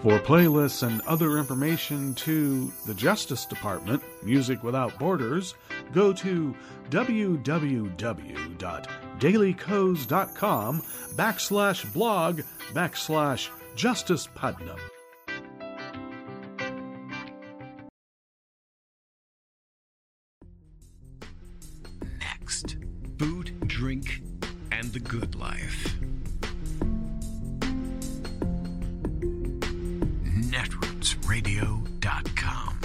For playlists and other information to the Justice Department, Music Without Borders, go to www.dailyco's.com/blog/JusticePutnam. Next, food, drink, and the good life. netrootsradio.com.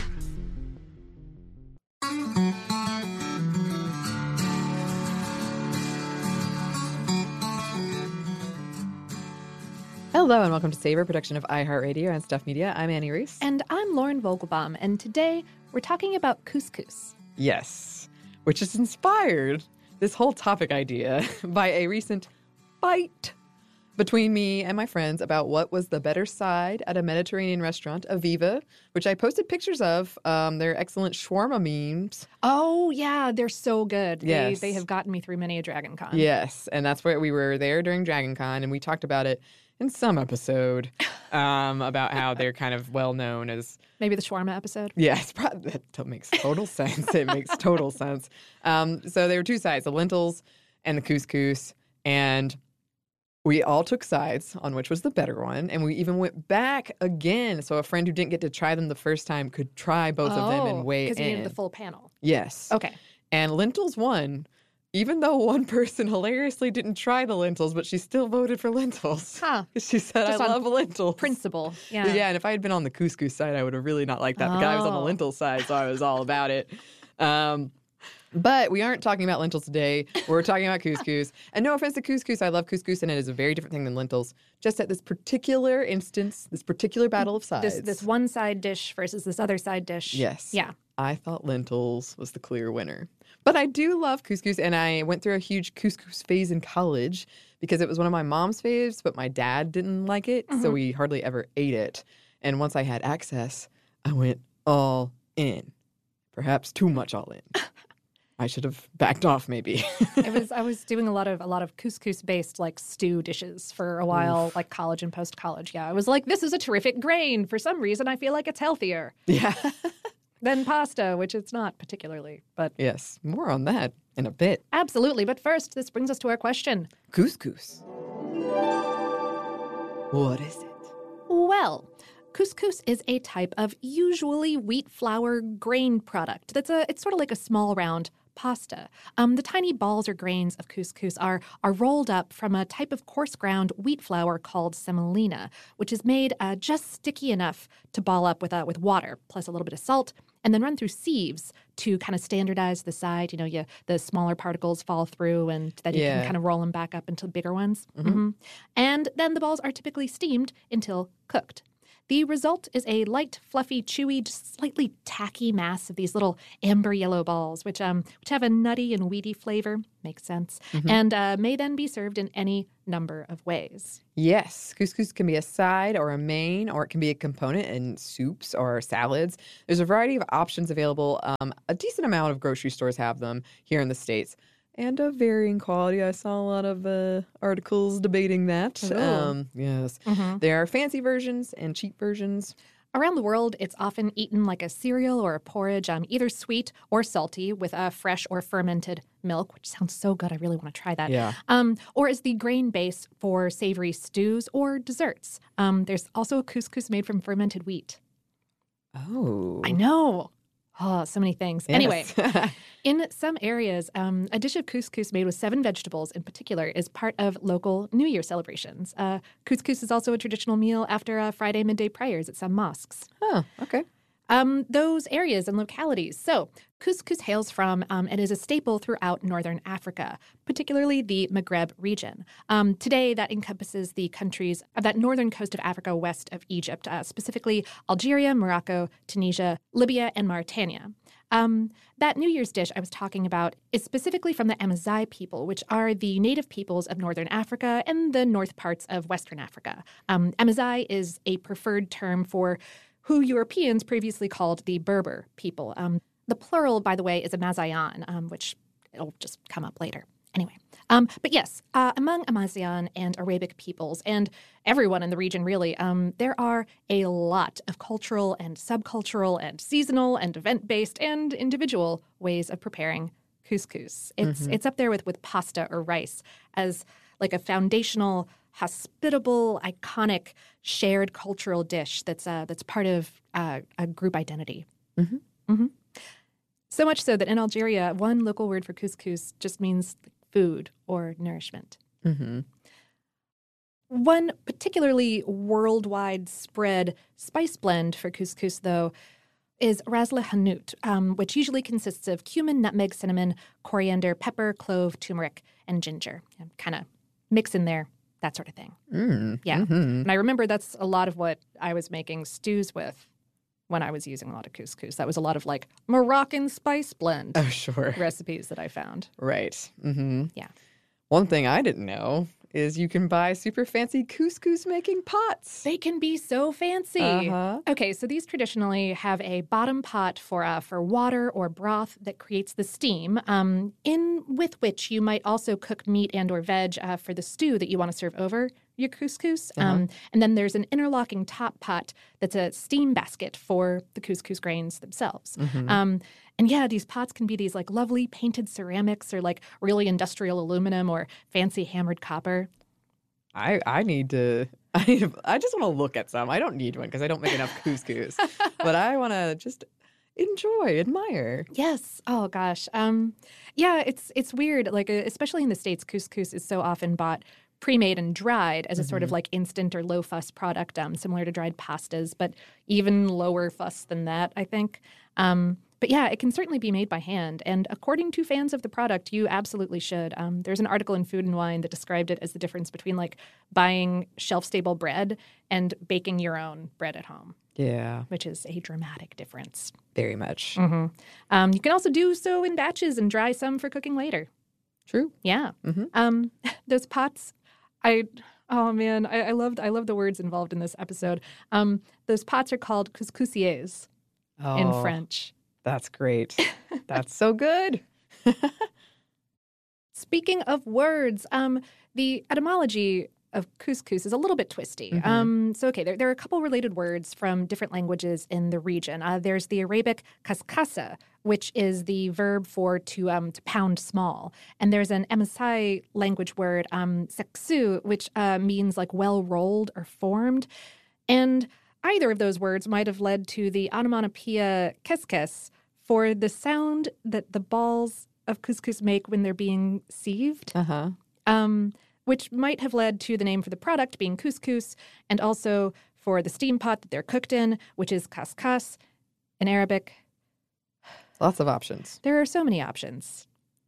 Hello and welcome to Savor, production of iHeartRadio and Stuff Media. I'm Annie Reese. And I'm Lauren Vogelbaum, and today we're talking about couscous. Yes, which is inspired, this whole topic idea, by a recent fight between me and my friends about what was the better side at a Mediterranean restaurant, Aviva, which I posted pictures of. They're excellent shawarma memes. Oh, yeah, they're so good. Yes. They have gotten me through many a Dragon Con. Yes, and that's where we were there during Dragon Con, and we talked about it in some episode about how they're kind of well known as... Maybe the shawarma episode? Yes, that makes total sense. It makes total sense. So there were two sides, the lentils and the couscous, and we all took sides on which was the better one, and we even went back again so a friend who didn't get to try them the first time could try both of them and weigh in. Because you needed the full panel. Yes. Okay. And lentils won, even though one person hilariously didn't try the lentils, but she still voted for lentils. Huh. She said, Just I on love lentils. Principle. Yeah. Yeah, and if I had been on the couscous side, I would have really not liked that. The guy was on the Oh. lentil side, so I was all about it. But we aren't talking about lentils today. We're talking about couscous. And no offense to couscous, I love couscous, and it is a very different thing than lentils. Just at this particular instance, this particular battle of sides. This one side dish versus this other side dish. Yes. Yeah. I thought lentils was the clear winner. But I do love couscous, and I went through a huge couscous phase in college because it was one of my mom's faves, but my dad didn't like it, so we hardly ever ate it. And once I had access, I went all in. Perhaps too much all in. I should have backed off, maybe. I was doing a lot of couscous based like stew dishes for a while, like college and post college. Yeah, I was like, this is a terrific grain. For some reason, I feel like it's healthier Yeah. than pasta, which it's not particularly. But Yes, more on that in a bit. absolutely. But first, this brings us to our question. Couscous. What is it? Well, couscous is a type of usually wheat flour grain product. It's sort of like a small round pasta. The tiny balls or grains of couscous are rolled up from a type of coarse ground wheat flour called semolina, which is made just sticky enough to ball up with water, plus a little bit of salt, and then run through sieves to kind of standardize the side. You know, the smaller particles fall through, and then you can kind of roll them back up into bigger ones. Mm-hmm. And then the balls are typically steamed until cooked. The result is a light, fluffy, chewy, just slightly tacky mass of these little amber yellow balls, which have a nutty and weedy flavor. Makes sense. And may then be served in any number of ways. Yes, couscous can be a side or a main, or it can be a component in soups or salads. There's a variety of options available. A decent amount of grocery stores have them here in the States. And of varying quality. I saw a lot of articles debating that. Yes. There are fancy versions and cheap versions. Around the world, it's often eaten like a cereal or a porridge, either sweet or salty with fresh or fermented milk, which sounds so good. I really want to try that. Yeah. Or as the grain base for savory stews or desserts. There's also a couscous made from fermented wheat. Oh. I know. Oh, so many things. Yes. Anyway, in some areas, a dish of couscous made with 7 vegetables in particular is part of local New Year celebrations. Couscous is also a traditional meal after Friday midday prayers at some mosques. Oh, okay. Those areas and localities. So couscous hails from and is a staple throughout northern Africa, particularly the Maghreb region. Today, that encompasses the countries of that northern coast of Africa west of Egypt, specifically Algeria, Morocco, Tunisia, Libya, and Mauritania. That New Year's dish I was talking about is specifically from the Amazigh people, which are the native peoples of northern Africa and the north parts of western Africa. Amazigh is a preferred term for who Europeans previously called the Berber people. The plural, by the way, is Amazian, which it'll just come up later. Anyway, but yes, among Amazigh and Arabic peoples, and everyone in the region really, there are a lot of cultural and subcultural and seasonal and event-based and individual ways of preparing couscous. It's up there with pasta or rice as like a foundational, hospitable, iconic, shared cultural dish that's part of a group identity. So much so that in Algeria, one local word for couscous just means food or nourishment. One particularly worldwide spread spice blend for couscous, though, is ras el hanout, which usually consists of cumin, nutmeg, cinnamon, coriander, pepper, clove, turmeric, and ginger. And kind of mix in there, that sort of thing. Yeah. And I remember that's a lot of what I was making stews with when I was using a lot of couscous. That was a lot of like Moroccan spice blend recipes that I found. Right. Yeah. One thing I didn't know is you can buy super fancy couscous making pots. They can be so fancy. Okay, so these traditionally have a bottom pot for water or broth that creates the steam, in with which you might also cook meat and or veg for the stew that you want to serve over your couscous. And then there's an interlocking top pot that's a steam basket for the couscous grains themselves. And yeah, these pots can be these like lovely painted ceramics or like really industrial aluminum or fancy hammered copper. I just want to look at some. I don't need one because I don't make enough couscous. But I want to just enjoy, admire. Yes. Oh gosh. Yeah, it's weird. Like especially in the States, couscous is so often bought pre-made and dried as a sort of like instant or low fuss product, similar to dried pastas, but even lower fuss than that, I think. But yeah, it can certainly be made by hand. And according to fans of the product, you absolutely should. There's an article in Food and Wine that described it as the difference between like buying shelf-stable bread and baking your own bread at home. Yeah. Which is a dramatic difference. Very much. You can also do so in batches and dry some for cooking later. True. Yeah. Those pots, I love the words involved in this episode. Those pots are called couscousiers in French. That's great. That's so good. Speaking of words, the etymology of couscous is a little bit twisty. So, okay, there are a couple related words from different languages in the region. There's the Arabic kaskasa, which is the verb for to pound small. And there's an Emasai language word, seksu, which means like well-rolled or formed. And either of those words might have led to the onomatopoeia keskes for the sound that the balls of couscous make when they're being sieved, which might have led to the name for the product being couscous, and also for the steam pot that they're cooked in, which is kaskas in Arabic. Lots of options. There are so many options.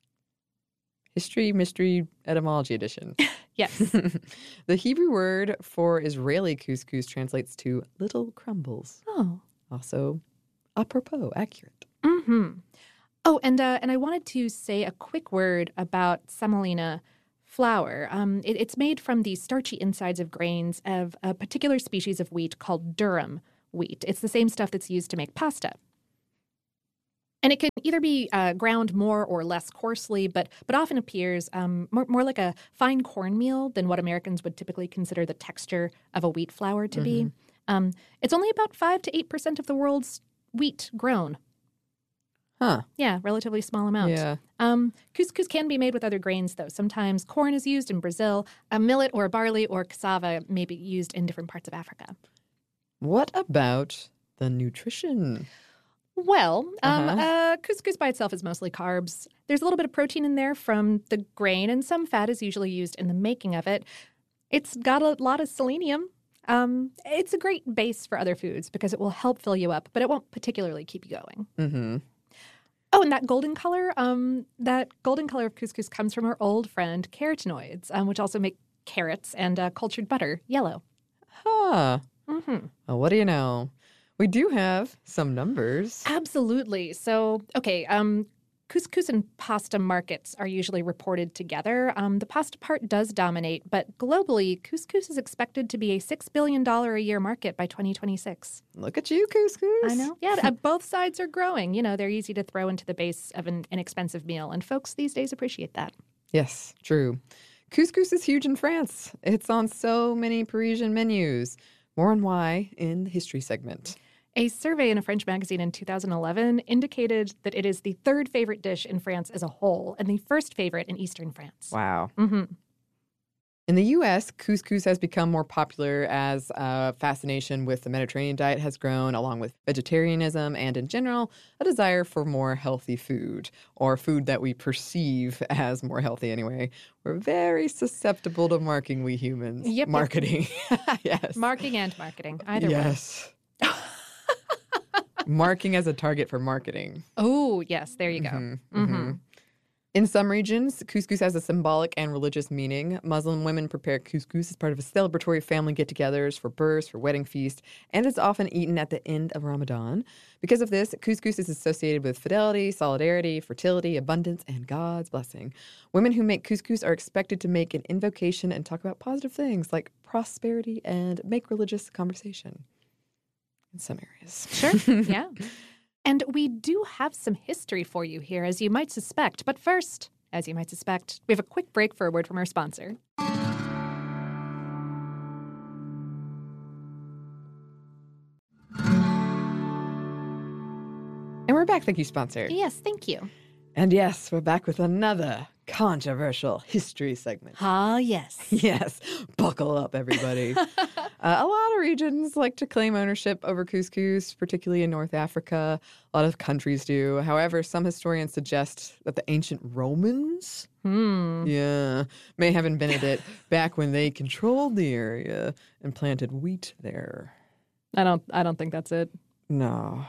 History, Mystery, Etymology Edition. Yes. The Hebrew word for Israeli couscous translates to little crumbles. Oh. Also, apropos, accurate. Oh, and I wanted to say a quick word about semolina flour. It's made from the starchy insides of grains of a particular species of wheat called durum wheat. It's the same stuff that's used to make pasta. And it can either be ground more or less coarsely, but often appears more like a fine cornmeal than what Americans would typically consider the texture of a wheat flour to be. It's only about 5 to 8% of the world's wheat grown. Huh. Yeah, relatively small amount. Yeah. Couscous can be made with other grains, though. Sometimes corn is used in Brazil. A millet or barley or cassava may be used in different parts of Africa. What about the nutrition? Well, couscous by itself is mostly carbs. There's a little bit of protein in there from the grain, and some fat is usually used in the making of it. It's got a lot of selenium. It's a great base for other foods because it will help fill you up, but it won't particularly keep you going. Oh, and that golden color of couscous comes from our old friend carotenoids, which also make carrots and cultured butter yellow. Huh. Well, what do you know? We do have some numbers. Absolutely. So, okay, couscous and pasta markets are usually reported together. The pasta part does dominate, but globally, couscous is expected to be a $6 billion a year market by 2026. Look at you, couscous. I know. Yeah, both sides are growing. You know, they're easy to throw into the base of an inexpensive meal, and folks these days appreciate that. Yes, true. Couscous is huge in France. It's on so many Parisian menus. More on why in the history segment. A survey in a French magazine in 2011 indicated that it is the third favorite dish in France as a whole and the first favorite in Eastern France. Wow. Mm-hmm. In the U.S., couscous has become more popular as fascination with the Mediterranean diet has grown, along with vegetarianism and, in general, a desire for more healthy food, or food that we perceive as more healthy anyway. We're very susceptible to marking, we humans. Yep. Marketing. Yes. Marking and marketing, either way. Yes. Marking as a target for marketing. Oh, yes, there you go. Mm-hmm. In some regions, couscous has a symbolic and religious meaning. Muslim women prepare couscous as part of a celebratory family get-togethers for births, for wedding feasts, and it's often eaten at the end of Ramadan. Because of this, couscous is associated with fidelity, solidarity, fertility, abundance, and God's blessing. Women who make couscous are expected to make an invocation and talk about positive things like prosperity and make religious conversation. In some areas. Sure, yeah. And we do have some history for you here, as you might suspect. But first, as you might suspect, we have a quick break for a word from our sponsor. And we're back. Thank you, sponsor. Yes, thank you. And yes, we're back with another controversial history segment. Ah, yes. Yes, buckle up, everybody. A lot of regions like to claim ownership over couscous, particularly in North Africa. A lot of countries do. However, some historians suggest that the ancient Romans, may have invented it back when they controlled the area and planted wheat there. I don't think that's it. No.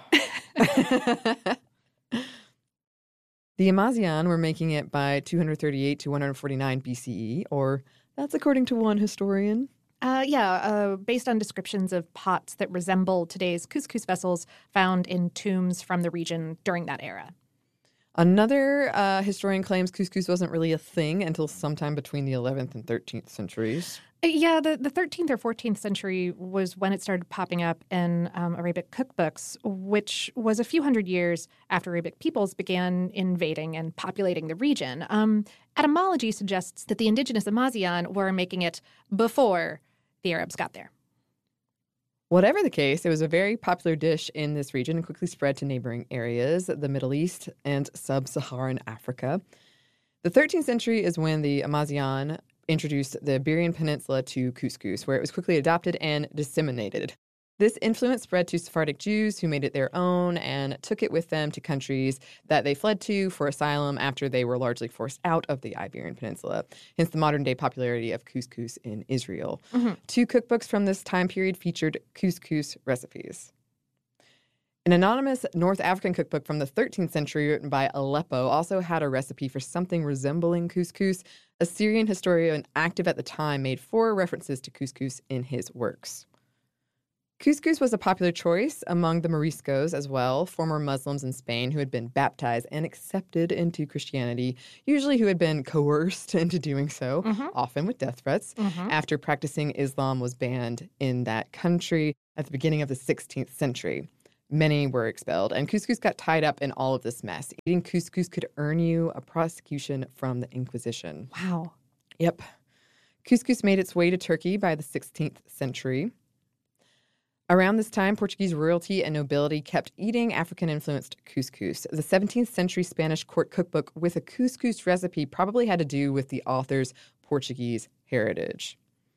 The Amazian were making it by 238 to 149 BCE, or that's according to one historian. Based on descriptions of pots that resemble today's couscous vessels found in tombs from the region during that era. Another historian claims couscous wasn't really a thing until sometime between the 11th and 13th centuries. The 13th or 14th century was when it started popping up in Arabic cookbooks, which was a few hundred years after Arabic peoples began invading and populating the region. Etymology suggests that the indigenous Amazian were making it before the Arabs got there. Whatever the case, it was a very popular dish in this region and quickly spread to neighboring areas, the Middle East and sub-Saharan Africa. The 13th century is when the Amazian introduced the Iberian Peninsula to couscous, where it was quickly adopted and disseminated. This influence spread to Sephardic Jews who made it their own and took it with them to countries that they fled to for asylum after they were largely forced out of the Iberian Peninsula, hence the modern-day popularity of couscous in Israel. Mm-hmm. 2 cookbooks from this time period featured couscous recipes. An anonymous North African cookbook from the 13th century written by Aleppo also had a recipe for something resembling couscous. A Syrian historian active at the time made 4 references to couscous in his works. Couscous was a popular choice among the Moriscos as well, former Muslims in Spain who had been baptized and accepted into Christianity, usually who had been coerced into doing so, often with death threats, after practicing Islam was banned in that country at the beginning of the 16th century. Many were expelled, and couscous got tied up in all of this mess. Eating couscous could earn you a prosecution from the Inquisition. Wow. Yep. Couscous made its way to Turkey by the 16th century. Around this time, Portuguese royalty and nobility kept eating African-influenced couscous. The 17th century Spanish court cookbook with a couscous recipe probably had to do with the author's Portuguese heritage.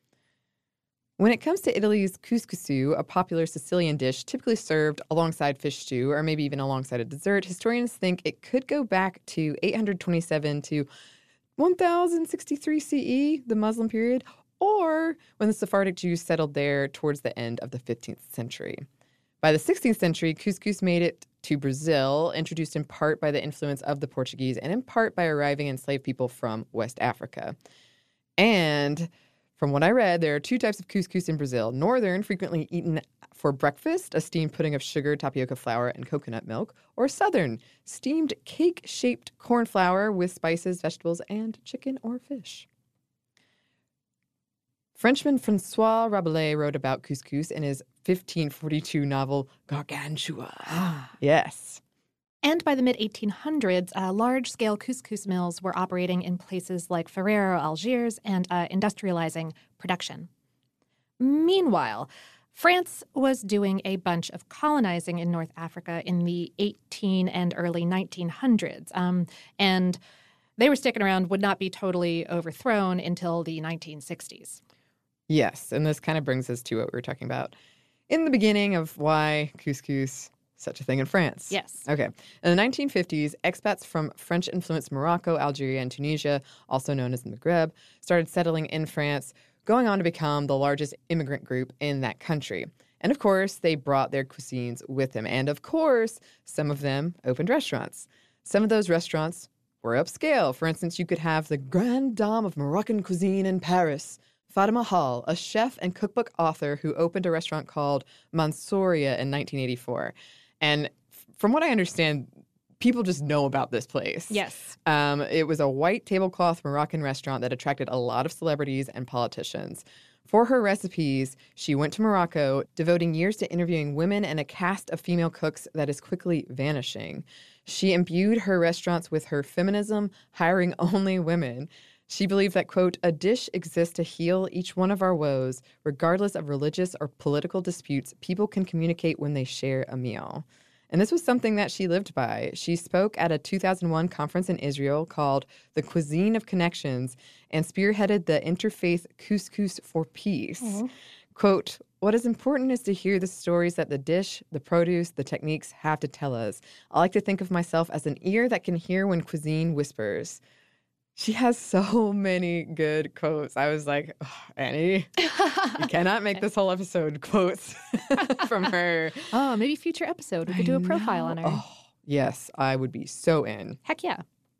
When it comes to Italy's couscous, a popular Sicilian dish typically served alongside fish stew or maybe even alongside a dessert, historians think it could go back to 827 to 1063 CE, the Muslim period, or when the Sephardic Jews settled there towards the end of the 15th century. By the 16th century, couscous made it to Brazil, introduced in part by the influence of the Portuguese and in part by arriving enslaved people from West Africa. And from what I read, there are 2 types of couscous in Brazil. Northern, frequently eaten for breakfast, a steamed pudding of sugar, tapioca flour, and coconut milk. Or southern, steamed cake-shaped corn flour with spices, vegetables, and chicken or fish. Frenchman François Rabelais wrote about couscous in his 1542 novel Gargantua. Yes. And by the mid-1800s, large-scale couscous mills were operating in places like Ferrero, Algiers, and industrializing production. Meanwhile, France was doing a bunch of colonizing in North Africa in the 18 and early 1900s. And they were sticking around, would not be totally overthrown until the 1960s. Yes, and this kind of brings us to what we were talking about in the beginning of why couscous such a thing in France. Yes. Okay. In the 1950s, expats from French-influenced Morocco, Algeria, and Tunisia, also known as the Maghreb, started settling in France, going on to become the largest immigrant group in that country. And of course, they brought their cuisines with them. And of course, some of them opened restaurants. Some of those restaurants were upscale. For instance, you could have the Grande Dame of Moroccan cuisine in Paris, Fatima Hall, a chef and cookbook author who opened a restaurant called Mansouria in 1984. And from what I understand, people just know about this place. Yes. It was a white tablecloth Moroccan restaurant that attracted a lot of celebrities and politicians. For her recipes, she went to Morocco, devoting years to interviewing women and a cast of female cooks that is quickly vanishing. She imbued her restaurants with her feminism, hiring only women. She believed that, quote, a dish exists to heal each one of our woes. Regardless of religious or political disputes, people can communicate when they share a meal. And this was something that she lived by. She spoke at a 2001 conference in Israel called The Cuisine of Connections and spearheaded the interfaith Couscous for Peace. Mm-hmm. Quote, what is important is to hear the stories that the dish, the produce, the techniques have to tell us. I like to think of myself as an ear that can hear when cuisine whispers. She has so many good quotes. I was like, oh, Annie, you cannot make this whole episode quotes from her. Oh, maybe future episode. We could do a profile on her. Oh, yes, I would be so in. Heck yeah.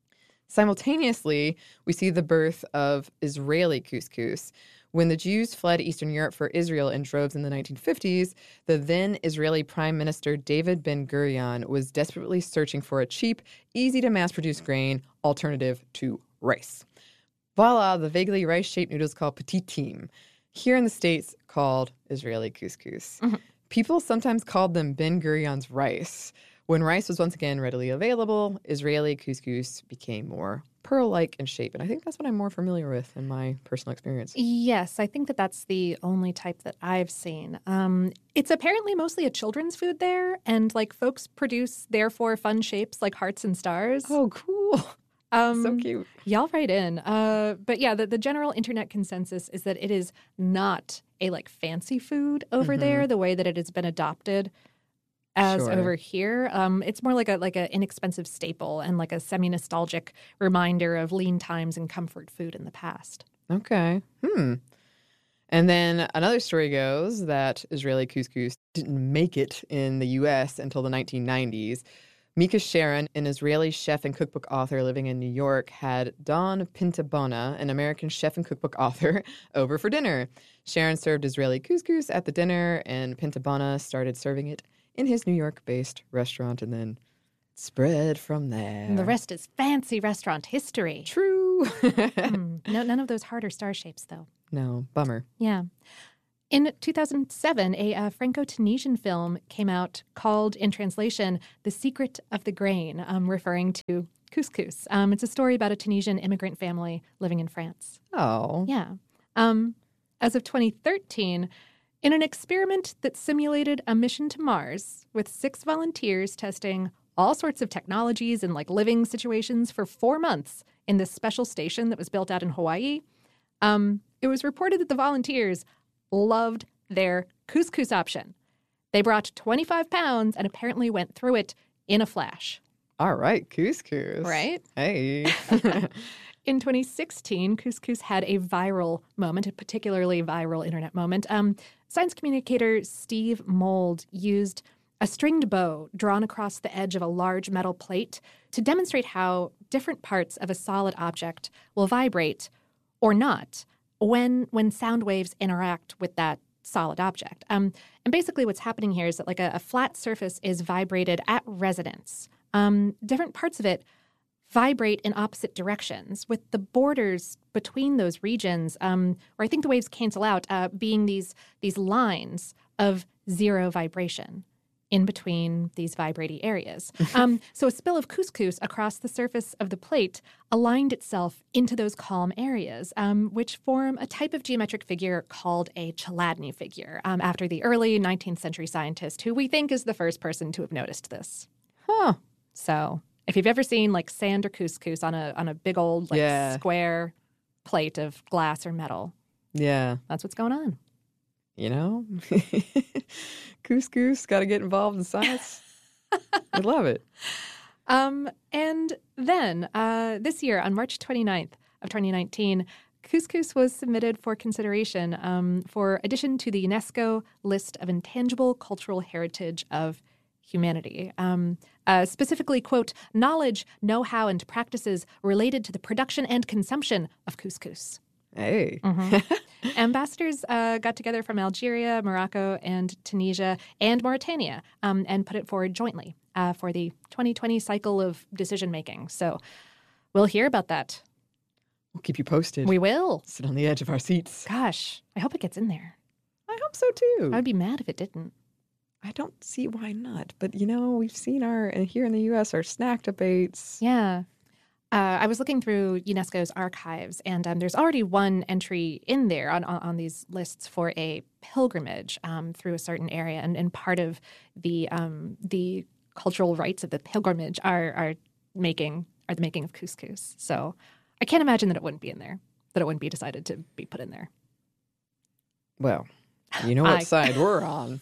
Simultaneously, we see the birth of Israeli couscous. When the Jews fled Eastern Europe for Israel in droves in the 1950s, the then Israeli Prime Minister David Ben-Gurion was desperately searching for a cheap, easy-to-mass-produce grain alternative to rice. Voila, the vaguely rice-shaped noodles called petitim. Here in the States, called Israeli couscous. Mm-hmm. People sometimes called them Ben-Gurion's rice. When rice was once again readily available, Israeli couscous became more pearl-like in shape. And I think that's what I'm more familiar with in my personal experience. Yes, I think that's the only type that I've seen. It's apparently mostly a children's food there, and folks produce, therefore, fun shapes like hearts and stars. Oh, cool. So cute. Y'all write in. But yeah, the general internet consensus is that it is not a fancy food over there the way that it has been adopted as over here. It's more like a inexpensive staple and a semi-nostalgic reminder of lean times and comfort food in the past. Okay. And then another story goes that Israeli couscous didn't make it in the U.S. until the 1990s. Mika Sharon, an Israeli chef and cookbook author living in New York, had Don Pintabona, an American chef and cookbook author, over for dinner. Sharon served Israeli couscous at the dinner, and Pintabona started serving it in his New York-based restaurant and then spread from there. And the rest is fancy restaurant history. True. None of those harder star shapes, though. No, bummer. Yeah. In 2007, a Franco-Tunisian film came out called, in translation, The Secret of the Grain, referring to couscous. It's a story about a Tunisian immigrant family living in France. Oh. Yeah. As of 2013, in an experiment that simulated a mission to Mars with 6 volunteers testing all sorts of technologies and living situations for 4 months in this special station that was built out in Hawaii, it was reported that the volunteers loved their couscous option. They brought 25 pounds and apparently went through it in a flash. All right, couscous. Right? Hey. In 2016, couscous had a viral moment, a particularly viral internet moment. Science communicator Steve Mould used a stringed bow drawn across the edge of a large metal plate to demonstrate how different parts of a solid object will vibrate or not when sound waves interact with that solid object. And basically what's happening here is that a flat surface is vibrated at resonance. Different parts of it vibrate in opposite directions, with the borders between those regions, where I think the waves cancel out, being these lines of zero vibration in between these vibrating areas. So a spill of couscous across the surface of the plate aligned itself into those calm areas, which form a type of geometric figure called a Chladni figure, after the early 19th century scientist who we think is the first person to have noticed this. Huh. So if you've ever seen like sand or couscous on a big old square plate of glass or metal, Yeah. that's what's going on. You know, couscous, got to get involved in science. I love it. And then this year, on March 29th of 2019, couscous was submitted for consideration for addition to the UNESCO list of intangible cultural heritage of humanity. Specifically, quote, knowledge, know-how, and practices related to the production and consumption of couscous. Hey. Ambassadors got together from Algeria, Morocco, and Tunisia, and Mauritania, and put it forward jointly for the 2020 cycle of decision-making. So we'll hear about that. We'll keep you posted. We will. Sit on the edge of our seats. Gosh, I hope it gets in there. I hope so, too. I'd be mad if it didn't. I don't see why not. But, you know, we've seen here in the U.S., our snack debates. Yeah. I was looking through UNESCO's archives, and there's already one entry in there on these lists for a pilgrimage through a certain area, and part of the cultural rites of the pilgrimage are the making of couscous. So I can't imagine that it wouldn't be in there, that it wouldn't be decided to be put in there. Well, you know what side we're on.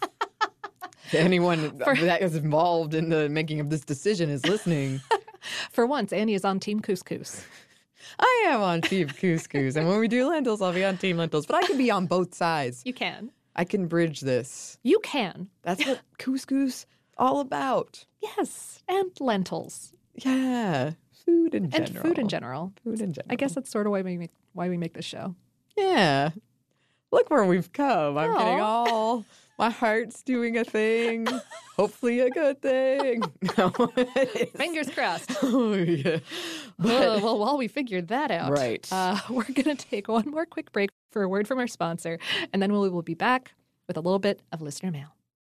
Anyone that is involved in the making of this decision is listening. For once, Annie is on Team Couscous. I am on Team Couscous. And when we do lentils, I'll be on Team Lentils. But I can be on both sides. You can. I can bridge this. You can. That's what couscous all about. Yes. And lentils. Yeah. Food in general. And food in general. Food in general. I guess that's sort of why we make this show. Yeah. Look where we've come. I'm getting Aw. all... My heart's doing a thing. Hopefully a good thing. No, Fingers crossed. Oh, yeah. Well, while we figured that out, Right. We're going to take one more quick break for a word from our sponsor, and then we will be back with a little bit of listener mail.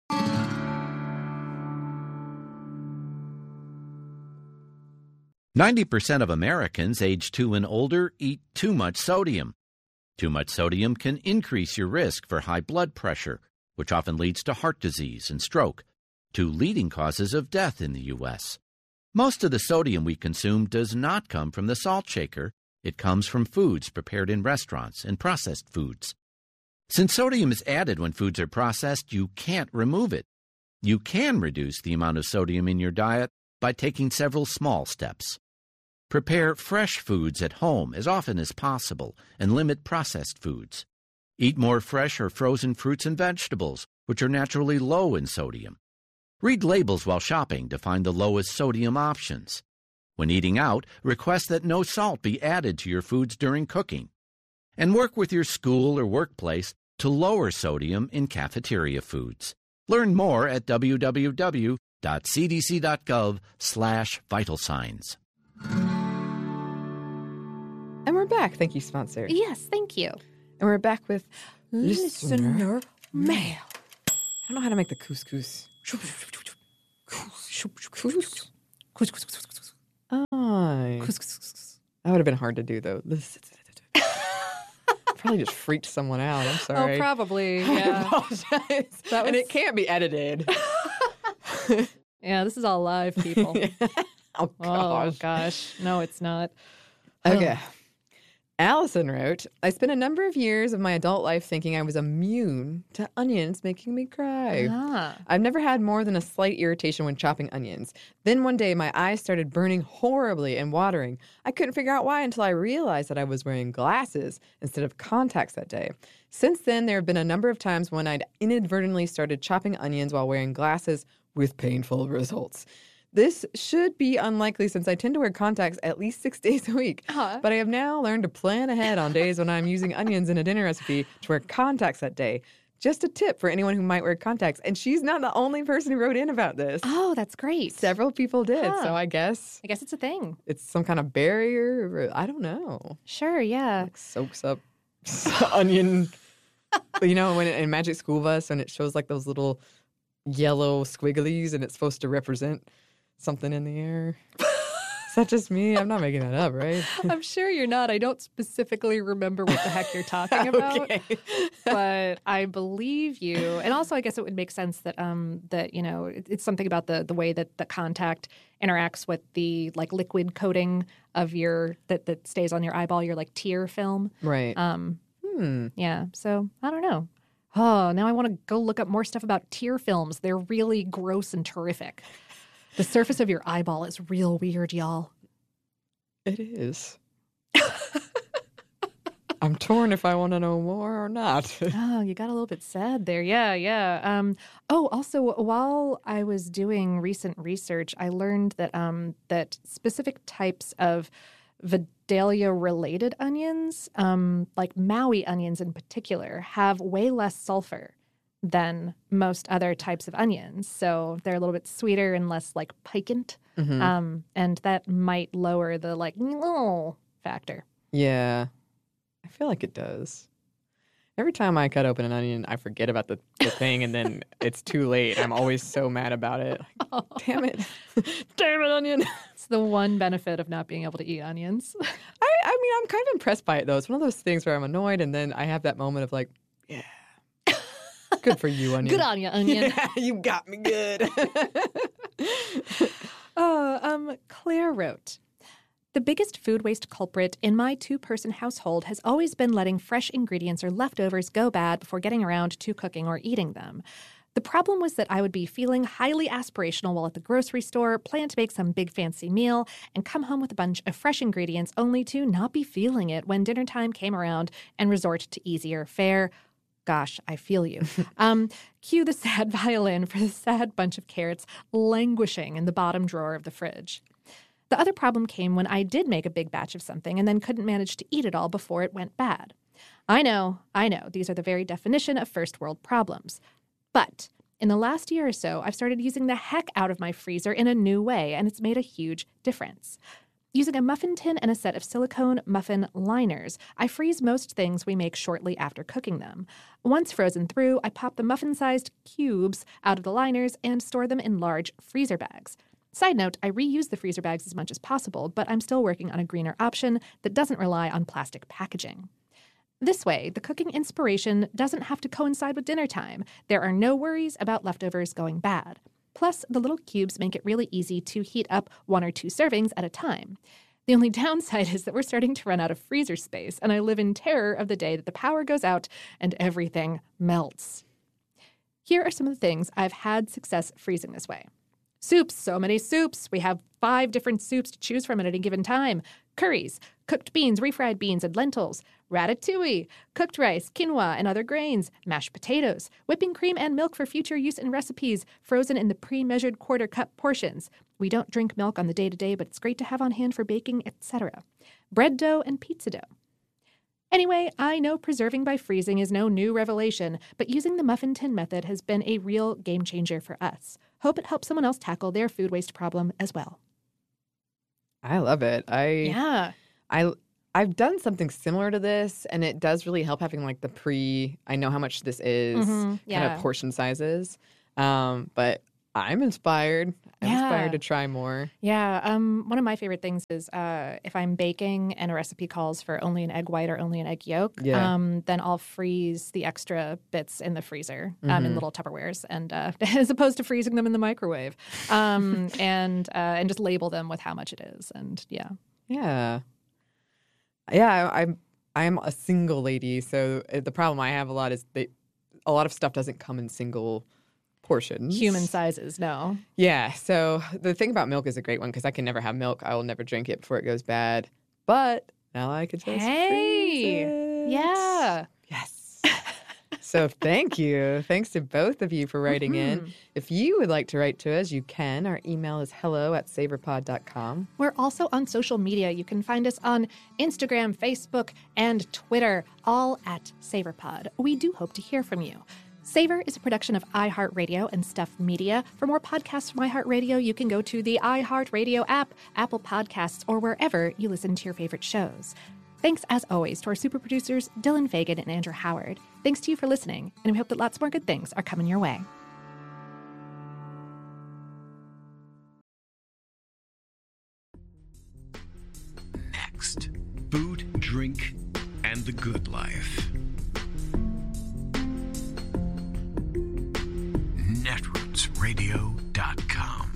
%90 of Americans age 2 and older eat too much sodium. Too much sodium can increase your risk for high blood pressure, which often leads to heart disease and stroke, two leading causes of death in the U.S. Most of the sodium we consume does not come from the salt shaker. It comes from foods prepared in restaurants and processed foods. Since sodium is added when foods are processed, you can't remove it. You can reduce the amount of sodium in your diet by taking several small steps. Prepare fresh foods at home as often as possible and limit processed foods. Eat more fresh or frozen fruits and vegetables, which are naturally low in sodium. Read labels while shopping to find the lowest sodium options. When eating out, request that no salt be added to your foods during cooking. And work with your school or workplace to lower sodium in cafeteria foods. Learn more at www.cdc.gov/vital signs. And we're back. Thank you, sponsor. Yes, thank you. And we're back with Listener mail. I don't know how to make the couscous. That would have been hard to do, though. Probably just freaked someone out. I'm sorry. Oh, probably. I Yeah. apologize. And it can't be edited. Yeah, this is all live, people. Oh, gosh. Oh, gosh. No, it's not. Okay. Allison wrote, I spent a number of years of my adult life thinking I was immune to onions making me cry. Ah. I've never had more than a slight irritation when chopping onions. Then one day my eyes started burning horribly and watering. I couldn't figure out why until I realized that I was wearing glasses instead of contacts that day. Since then, there have been a number of times when I'd inadvertently started chopping onions while wearing glasses with painful results. This should be unlikely since I tend to wear contacts at least 6 days a week. But I have now learned to plan ahead on days when I'm using onions in a dinner recipe to wear contacts that day. Just a tip for anyone who might wear contacts. And she's not the only person who wrote in about this. Oh, that's great. Several people did. Huh. So I guess it's a thing. it's some kind of barrier. Or, I don't know. Sure, yeah. Like soaks up onion. You know, when in Magic School Bus and it shows like those little yellow squigglies, and it's supposed to represent something in the air. Is that just me? I'm not making that up, right? I'm sure you're not. I don't specifically remember what the heck you're talking about, Okay. but I believe you. And also, I guess it would make sense that it's something about the way that the contact interacts with the like liquid coating of your that stays on your eyeball, your like tear film. Right. Yeah. So I don't know. Oh, now I want to go look up more stuff about tear films. They're really gross and terrific. The surface of your eyeball is real weird, y'all. It is. I'm torn if I want to know more or not. Oh, you got a little bit sad there. Yeah. Also, while I was doing recent research, I learned that that specific types of Vidalia-related onions, like Maui onions in particular, have way less sulfur than most other types of onions. So they're a little bit sweeter and less like piquant. Mm-hmm. And that might lower the like factor. Yeah. I feel like it does. Every time I cut open an onion, I forget about the thing, and then it's too late. I'm always so mad about it. Like, damn it. Damn it, onion. It's the one benefit of not being able to eat onions. I mean, I'm kind of impressed by it, though. It's one of those things where I'm annoyed, and then I have that moment of like, yeah. Good for you, onion. Good on you, onion. Yeah, you got me good. Claire wrote, the biggest food waste culprit in my 2-person household has always been letting fresh ingredients or leftovers go bad before getting around to cooking or eating them. The problem was that I would be feeling highly aspirational while at the grocery store, plan to make some big fancy meal, and come home with a bunch of fresh ingredients only to not be feeling it when dinner time came around and resort to easier fare. Gosh, I feel you. Cue the sad violin for the sad bunch of carrots languishing in the bottom drawer of the fridge. The other problem came when I did make a big batch of something and then couldn't manage to eat it all before it went bad. I know, these are the very definition of first world problems. But in the last year or so, I've started using the heck out of my freezer in a new way, and it's made a huge difference. Using a muffin tin and a set of silicone muffin liners, I freeze most things we make shortly after cooking them. Once frozen through, I pop the muffin-sized cubes out of the liners and store them in large freezer bags. Side note, I reuse the freezer bags as much as possible, but I'm still working on a greener option that doesn't rely on plastic packaging. This way, the cooking inspiration doesn't have to coincide with dinner time. There are no worries about leftovers going bad. Plus, the little cubes make it really easy to heat up 1 or 2 servings at a time. The only downside is that we're starting to run out of freezer space, and I live in terror of the day that the power goes out and everything melts. Here are some of the things I've had success freezing this way. Soups, so many soups. We have 5 different soups to choose from at any given time. Curries, cooked beans, refried beans, and lentils. Ratatouille, cooked rice, quinoa, and other grains. Mashed potatoes, whipping cream and milk for future use in recipes, frozen in the pre-measured quarter-cup portions. We don't drink milk on the day-to-day, but it's great to have on hand for baking, etc. Bread dough and pizza dough. Anyway, I know preserving by freezing is no new revelation, but using the muffin tin method has been a real game changer for us. Hope it helps someone else tackle their food waste problem as well. I love it. I've done something similar to this, and it does really help having like I know how much this is, kind of portion sizes. But I'm inspired. I'm inspired to try more. Yeah. One of my favorite things is if I'm baking and a recipe calls for only an egg white or only an egg yolk, then I'll freeze the extra bits in the freezer in little Tupperwares, and as opposed to freezing them in the microwave, and just label them with how much it is. And I'm a single lady, so the problem I have a lot is a lot of stuff doesn't come in single portions. Human sizes, no. Yeah, so the thing about milk is a great one because I can never have milk. I will never drink it before it goes bad. But now I could just freeze it. Yeah. Yes. So thank you. Thanks to both of you for writing in. If you would like to write to us, you can. Our email is hello@savorpod.com. We're also on social media. You can find us on Instagram, Facebook, and Twitter, all at SavorPod. We do hope to hear from you. Savor is a production of iHeartRadio and Stuff Media. For more podcasts from iHeartRadio, you can go to the iHeartRadio app, Apple Podcasts, or wherever you listen to your favorite shows. Thanks, as always, to our super producers, Dylan Fagan and Andrew Howard. Thanks to you for listening, and we hope that lots more good things are coming your way. the Good Life. Netrootsradio.com.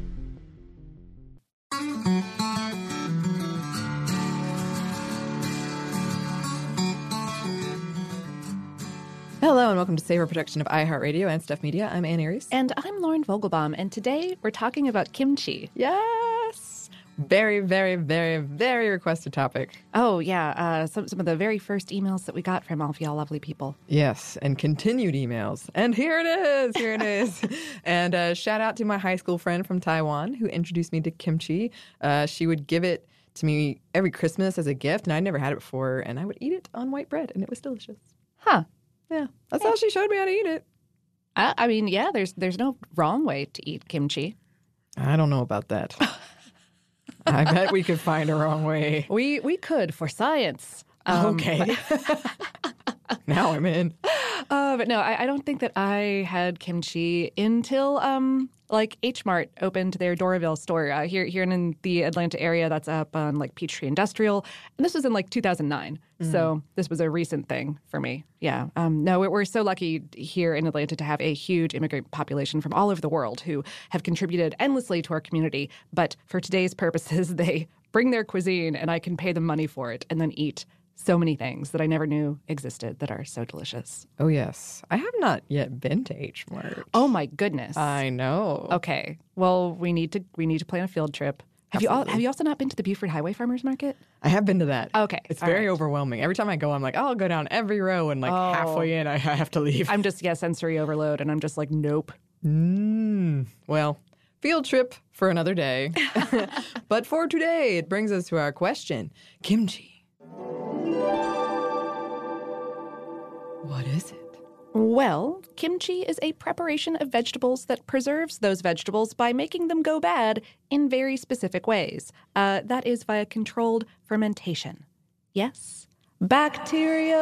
Hello and welcome to Savor Production of iHeartRadio and Stuff Media. I'm Ann Aries. And I'm Lauren Vogelbaum, and today we're talking about kimchi. Yes! Very, very, very, very requested topic. Oh, yeah. Some of the very first emails that we got from all of y'all lovely people. Yes, and continued emails. And here it is. Here it is. And shout out to my high school friend from Taiwan who introduced me to kimchi. She would give it to me every Christmas as a gift, and I'd never had it before. And I would eat it on white bread, and it was delicious. Huh. Yeah, that's how she showed me how to eat it. I mean, yeah, there's no wrong way to eat kimchi. I don't know about that. I bet we could find a wrong way. We could for science. Okay. Now I'm in. But no, I don't think that I had kimchi until like H Mart opened their Doraville store here in the Atlanta area. That's up on like Peachtree Industrial, and this was in like 2009. So this was a recent thing for me. Yeah. No, we're so lucky here in Atlanta to have a huge immigrant population from all over the world who have contributed endlessly to our community. But for today's purposes, they bring their cuisine, and I can pay them money for it, and then eat so many things that I never knew existed that are so delicious. Oh, yes. I have not yet been to H Mart. Oh, my goodness. I know. Okay. Well, we need to plan a field trip. Have you also not been to the Buford Highway Farmers Market? I have been to that. Okay. It's all very right. overwhelming. Every time I go, I'm like, I'll go down every row, and like halfway in, I have to leave. I'm just, sensory overload, and I'm just like, nope. Well, field trip for another day. But for today, it brings us to our question. Kimchi. What is it? Well, kimchi is a preparation of vegetables that preserves those vegetables by making them go bad in very specific ways. That is via controlled fermentation. Yes? Bacteria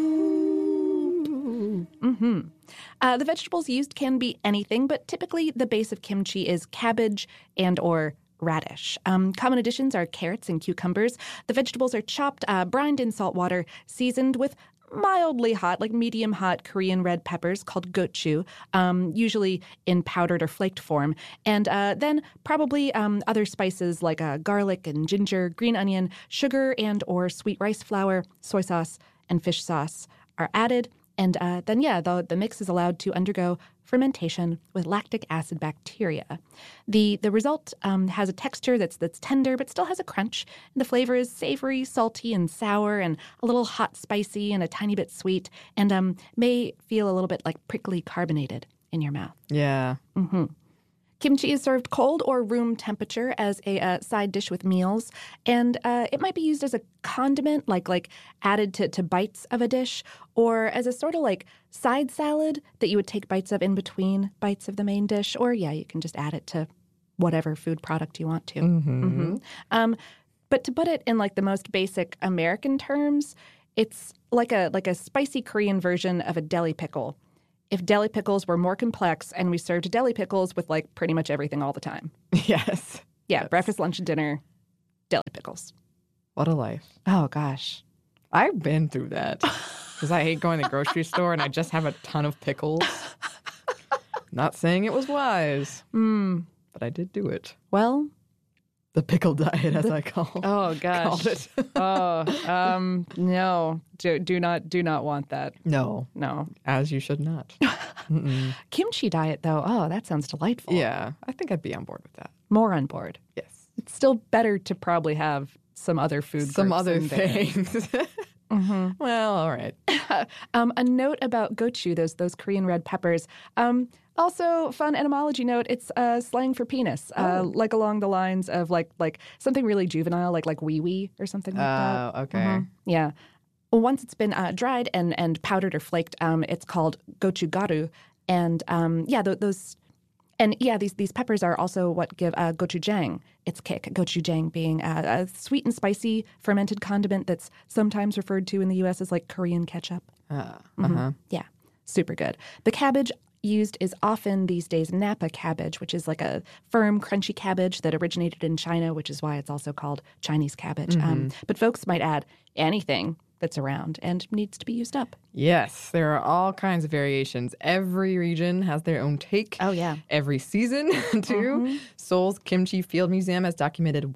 poop. The vegetables used can be anything, but typically the base of kimchi is cabbage and or radish. Common additions are carrots and cucumbers. The vegetables are chopped, brined in salt water, seasoned with mildly hot, like medium hot Korean red peppers called gochu, usually in powdered or flaked form. And then probably other spices like garlic and ginger, green onion, sugar and or sweet rice flour, soy sauce, and fish sauce are added. And then, the mix is allowed to undergo fermentation with lactic acid bacteria. The result has a texture that's tender but still has a crunch. And the flavor is savory, salty, and sour, and a little hot, spicy, and a tiny bit sweet, and may feel a little bit like prickly carbonated in your mouth. Yeah. Kimchi is served cold or room temperature as a side dish with meals, and it might be used as a condiment, like added to bites of a dish, or as a sort of like side salad that you would take bites of in between bites of the main dish, or you can just add it to whatever food product you want to. But to put it in like the most basic American terms, it's like a spicy Korean version of a deli pickle. If deli pickles were more complex and we served deli pickles with like pretty much everything all the time. Yes. Yeah, breakfast, lunch, and dinner, deli pickles. What a life. Oh, gosh. I've been through that because I hate going to the grocery store and I just have a ton of pickles. Not saying it was wise, but I did do it. Well, the pickle diet, as I called it. No, do not want that. No, as you should not. Kimchi diet, though. Oh, that sounds delightful. Yeah, I think I'd be on board with that. More on board. Yes, it's still better to probably have some other food, some groups other in there. things. Well, all right. A note about gochu, those Korean red peppers. Also, fun etymology note, it's slang for penis, like along the lines of like something really juvenile, like wee-wee or something like that. Oh, okay. Yeah. Once it's been dried and powdered or flaked, it's called gochugaru. And these peppers are also what give gochujang its kick. Gochujang being a sweet and spicy fermented condiment that's sometimes referred to in the U.S. as like Korean ketchup. Yeah, super good. The cabbage used is often these days Napa cabbage, which is like a firm, crunchy cabbage that originated in China, which is why it's also called Chinese cabbage. But folks might add anything that's around and needs to be used up. Yes, there are all kinds of variations. Every region has their own take. Oh, yeah. Every season, too. Seoul's Kimchi Field Museum has documented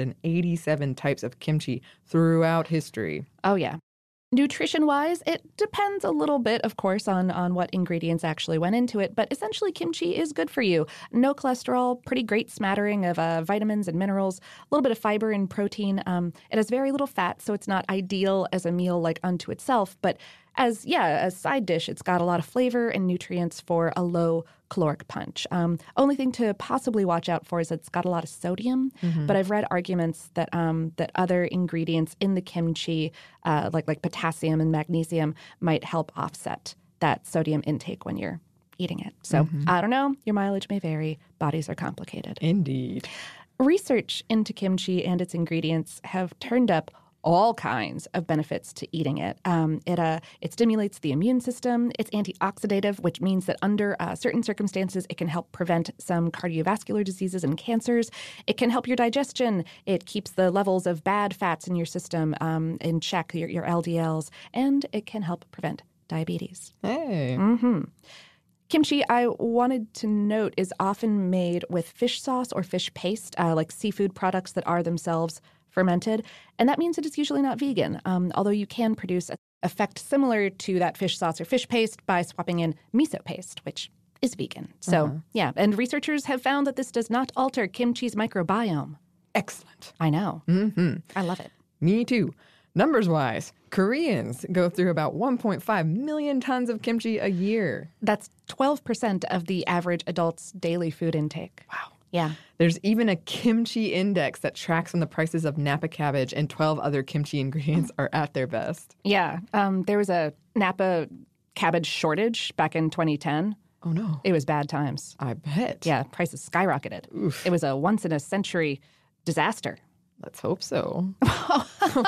187 types of kimchi throughout history. Oh, yeah. Nutrition-wise, it depends a little bit, of course, on what ingredients actually went into it, but essentially kimchi is good for you. No cholesterol, pretty great smattering of vitamins and minerals, a little bit of fiber and protein. It has very little fat, so it's not ideal as a meal like unto itself, but as a side dish, it's got a lot of flavor and nutrients for a low caloric punch. Only thing to possibly watch out for is that it's got a lot of sodium. But I've read arguments that that other ingredients in the kimchi, like potassium and magnesium, might help offset that sodium intake when you're eating it. So I don't know. Your mileage may vary. Bodies are complicated. Indeed. Research into kimchi and its ingredients have turned up all kinds of benefits to eating it. It stimulates the immune system. It's antioxidative, which means that under certain circumstances, it can help prevent some cardiovascular diseases and cancers. It can help your digestion. It keeps the levels of bad fats in your system in check, your LDLs, and it can help prevent diabetes. Hey. Kimchi, I wanted to note, is often made with fish sauce or fish paste, like seafood products that are themselves fermented, and that means it is usually not vegan, although you can produce an effect similar to that fish sauce or fish paste by swapping in miso paste, which is vegan. So, and researchers have found that this does not alter kimchi's microbiome. Excellent. I know. I love it. Me too. Numbers-wise, Koreans go through about 1.5 million tons of kimchi a year. That's 12% of the average adult's daily food intake. Wow. Yeah. There's even a kimchi index that tracks when the prices of Napa cabbage and 12 other kimchi ingredients are at their best. Yeah. There was a Napa cabbage shortage back in 2010. Oh, no. It was bad times. I bet. Yeah, prices skyrocketed. Oof. It was a once-in-a-century disaster. Let's hope so. Oh,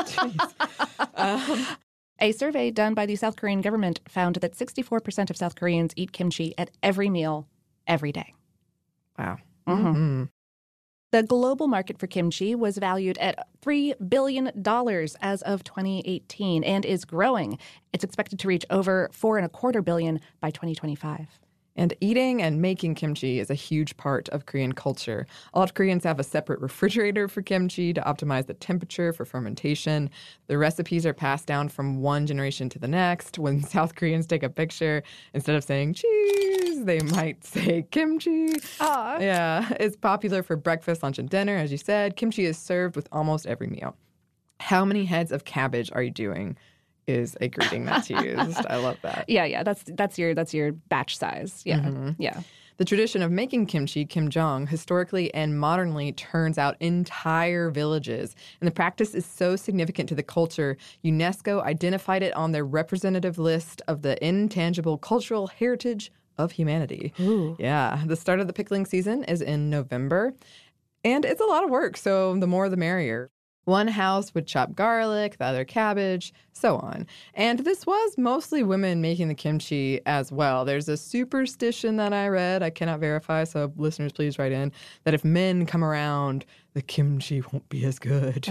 jeez. A survey done by the South Korean government found that 64% of South Koreans eat kimchi at every meal every day. Wow. The global market for kimchi was valued at $3 billion as of 2018 and is growing. It's expected to reach over $4.25 billion by 2025. And eating and making kimchi is a huge part of Korean culture. A lot of Koreans have a separate refrigerator for kimchi to optimize the temperature for fermentation. The recipes are passed down from one generation to the next. When South Koreans take a picture, instead of saying cheese, they might say kimchi. Aww. Yeah, it's popular for breakfast, lunch, and dinner. As you said, kimchi is served with almost every meal. How many heads of cabbage are you doing? Is a greeting that's used. I love that. Yeah. That's your batch size. Yeah, yeah. The tradition of making kimchi, kimjang, historically and modernly turns out entire villages. And the practice is so significant to the culture, UNESCO identified it on their representative list of the intangible cultural heritage of humanity. Ooh. Yeah. The start of the pickling season is in November. And it's a lot of work, so the more the merrier. One house would chop garlic, the other cabbage, so on. And this was mostly women making the kimchi as well. There's a superstition that I read, I cannot verify, so listeners please write in, that if men come around, the kimchi won't be as good.